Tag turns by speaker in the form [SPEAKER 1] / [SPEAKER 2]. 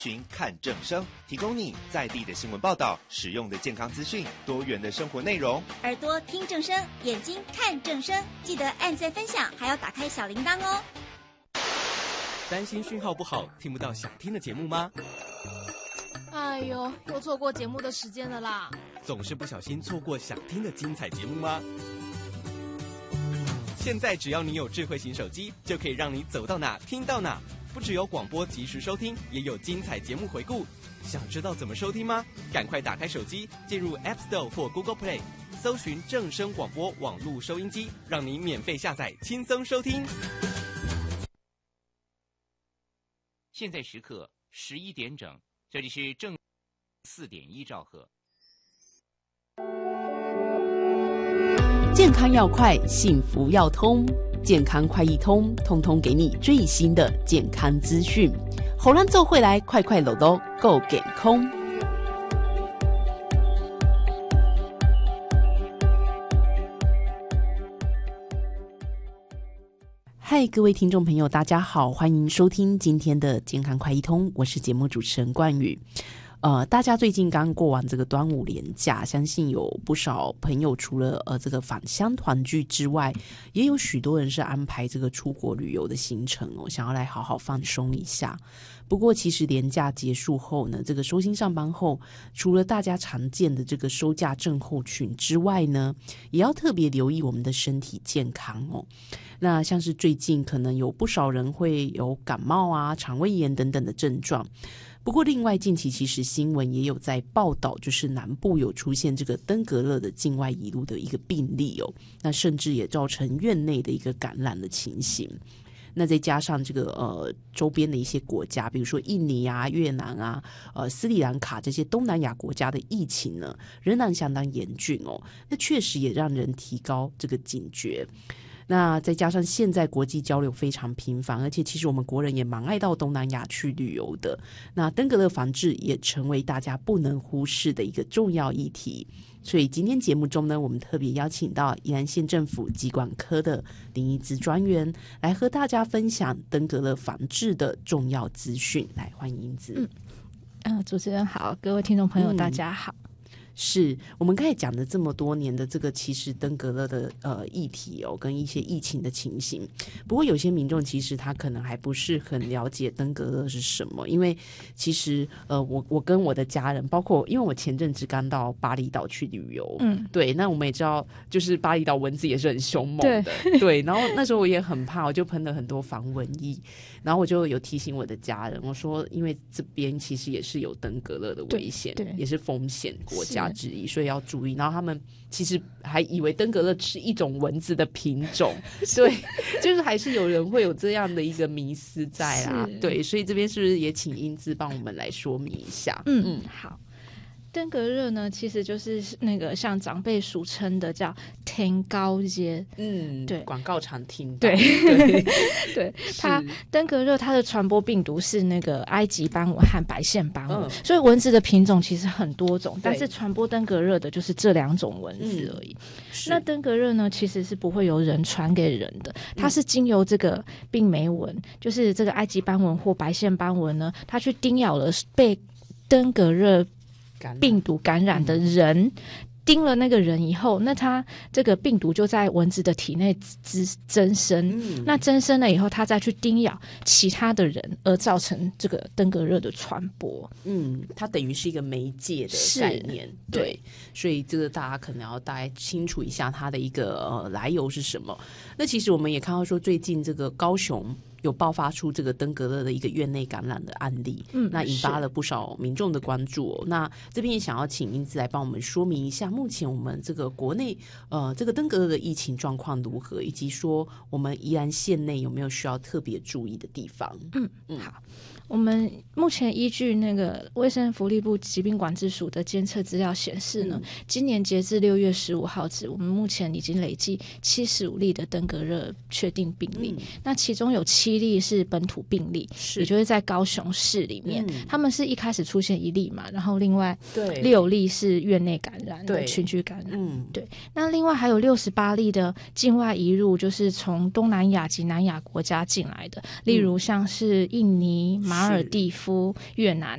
[SPEAKER 1] 寻看正声，提供你在地的新闻报道、实用的健康资讯、多元的生活内容。
[SPEAKER 2] 耳朵听正声，眼睛看正声，记得按赞分享，还要打开小铃铛哦。
[SPEAKER 3] 担心讯号不好，听不到想听的节目吗？
[SPEAKER 4] 哎呦，又错过节目的时间了啦！
[SPEAKER 3] 总是不小心错过想听的精彩节目吗？现在只要你有智慧型手机，就可以让你走到哪听到哪。不只有广播及时收听，也有精彩节目回顾。想知道怎么收听吗？赶快打开手机，进入 App Store 或 Google Play， 搜寻正声广播网络收音机，让你免费下载，轻松收听。
[SPEAKER 5] 现在时刻11点整，这里是正4.1兆赫。
[SPEAKER 6] 健康要快，幸福要通，健康快一通，通通给你最新的健康资讯。好咱做回来，快快乐乐够健康。嗨，各位听众朋友，大家好，欢迎收听今天的健康快一通，我是节目主持人冠宇。大家最近刚过完这个端午连假，相信有不少朋友除了这个返乡团聚之外，也有许多人是安排这个出国旅游的行程哦，想要来好好放松一下。不过其实连假结束后呢，这个收心上班后，除了大家常见的这个收假症候群之外呢，也要特别留意我们的身体健康哦。那像是最近可能有不少人会有感冒啊、肠胃炎等等的症状。不过另外近期其实新闻也有在报道，就是南部有出现这个登革热的境外移入的一个病例哦，那甚至也造成院内的一个感染的情形。那再加上这个周边的一些国家，比如说印尼啊、越南啊、斯里兰卡这些东南亚国家的疫情呢，仍然相当严峻哦。那确实也让人提高这个警觉。那再加上现在国际交流非常频繁，而且其实我们国人也蛮爱到东南亚去旅游的。那登革热防治也成为大家不能忽视的一个重要议题。所以今天节目中呢，我们特别邀请到宜兰县政府疾管科的林怡姿专员来和大家分享登革热防治的重要资讯。来，欢迎怡姿。
[SPEAKER 4] 主持人好，各位听众朋友大家好。
[SPEAKER 6] 是我们刚才讲的这么多年的这个其实登革热的议题哦，跟一些疫情的情形。不过有些民众其实他可能还不是很了解登革热是什么，因为其实我跟我的家人，包括因为我前阵子刚到巴厘岛去旅游，对，那我们也知道，就是巴厘岛蚊子也是很凶猛的，对，然后那时候我也很怕，我就喷了很多防蚊液，然后我就有提醒我的家人，我说因为这边其实也是有登革热的危险，也是风险国家之一，所以要注意。然后他们其实还以为登革热是一种蚊子的品种，对，就是还是有人会有这样的一个迷思在啦，对，所以这边是不是也请英姿帮我们来说明一下？
[SPEAKER 4] 好。登革热呢，其实就是那个像长辈俗称的叫天高热，对，
[SPEAKER 6] 广告常听到，
[SPEAKER 4] 对，它登革热它的传播病毒是那个埃及斑蚊和白线斑蚊，所以蚊子的品种其实很多种，但是传播登革热的就是这2种蚊子而已。那登革热呢，其实是不会由人传给人的，它是经由这个病媒蚊，就是这个埃及斑蚊或白线斑蚊呢，它去叮咬了被登革热病毒感染的人，叮了那个人以后，那它这个病毒就在蚊子的体内增生，那增生了以后，它再去叮咬其他的人，而造成这个登革热的传播。
[SPEAKER 6] 它等于是一个媒介的概念，对，所以这个大家可能要大概清楚一下它的一个来由是什么。那其实我们也看到说，最近这个高雄有爆发出这个登革热的一个院内感染的案例，那引发了不少民众的关注哦。那这边也想要请英姿来帮我们说明一下，目前我们这个国内这个登革热的疫情状况如何，以及说我们宜兰县内有没有需要特别注意的地方？
[SPEAKER 4] 好。我们目前依据那个卫生福利部疾病管制署的监测资料显示呢，今年截至6月15号止，我们目前已经累计75例的登革热确定病例，那其中有7 7例是本土病例，也就是在高雄市里面，他们是一开始出现1例嘛，然后另外6例是院内感染的群聚感染，对。那另外还有68例的境外移入，就是从东南亚及南亚国家进来的，例如像是印尼、马尔地夫、越南